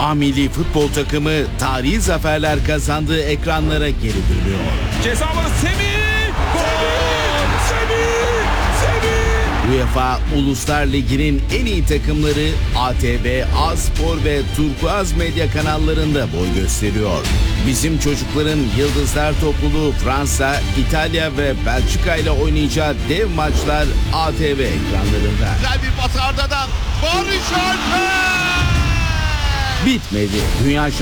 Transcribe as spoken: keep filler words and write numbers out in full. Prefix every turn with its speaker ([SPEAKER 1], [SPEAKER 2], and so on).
[SPEAKER 1] A milli futbol takımı tarihi zaferler kazandığı ekranlara geri dönüyor.
[SPEAKER 2] Ceza alanı Semih! Gol! Semih! Semih!
[SPEAKER 1] UEFA Uluslar Ligi'nin en iyi takımları A T V, A-Spor ve Turkuaz Medya kanallarında boy gösteriyor. Bizim çocukların Yıldızlar Topluluğu Fransa, İtalya ve Belçika ile oynayacağı dev maçlar A T V ekranlarında.
[SPEAKER 3] Güzel bir pas Arda'dan. Barış Alper!
[SPEAKER 1] Bitmedi. Dünya